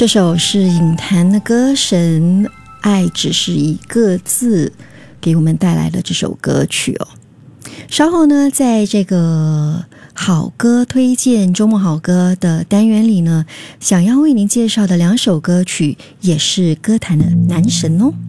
这首是影坛的歌神爱只是一个字给我们带来的这首歌曲哦。稍后呢，在这个好歌推荐周末好歌的单元里呢，想要为您介绍的2首歌曲也是歌坛的男神哦。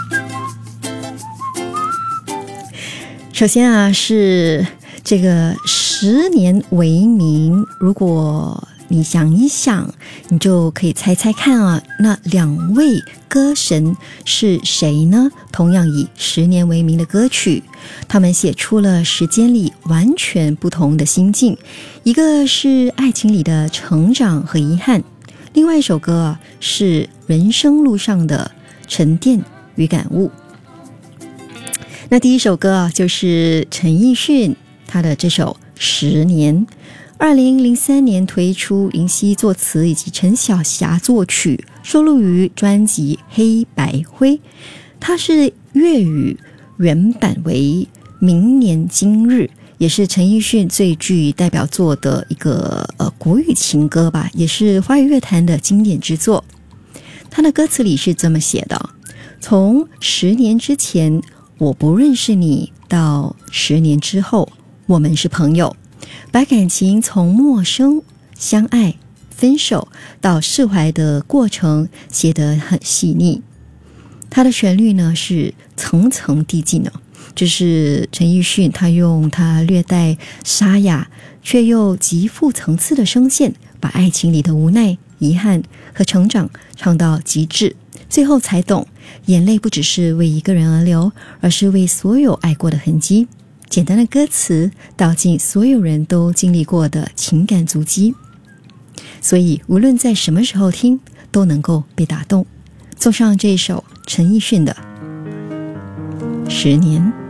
首先啊，是这个10年为名，如果你想一想，你就可以猜猜看啊，那2位歌神是谁呢？同样以10年为名的歌曲，他们写出了时间里完全不同的心境，一个是爱情里的成长和遗憾，另外一首歌啊，是人生路上的沉淀与感悟。那第一首歌啊，就是陈奕迅他的这首10年，2003年推出，林夕作词以及陈小霞作曲，收录于专辑《黑白灰》。它是粤语原版为明年今日，也是陈奕迅最具代表作的一个国语情歌吧，也是华语乐坛的经典之作。他的歌词里是这么写的：从10年之前我不认识你，到10年之后我们是朋友，把感情从陌生、相爱、分手到释怀的过程写得很细腻。它的旋律呢是层层递进的，就是陈奕迅他用他略带沙哑却又极富层次的声线，把爱情里的无奈、遗憾和成长唱到极致，最后才懂，眼泪不只是为一个人而流，而是为所有爱过的痕迹。简单的歌词道尽所有人都经历过的情感足迹，所以无论在什么时候听都能够被打动。送上这一首陈奕迅的10年。